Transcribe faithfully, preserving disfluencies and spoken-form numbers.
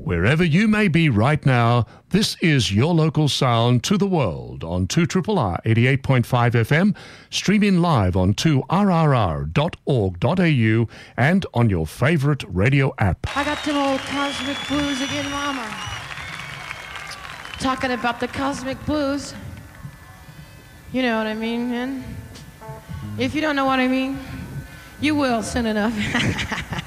Wherever you may be right now, this is your local sound to the world on two R R R eighty-eight point five F M, streaming live on two R R R dot org dot A U and on your favorite radio app. I got them old cosmic blues again, mama. Talking about the cosmic blues. You know what I mean, man? If you don't know what I mean, you will soon enough.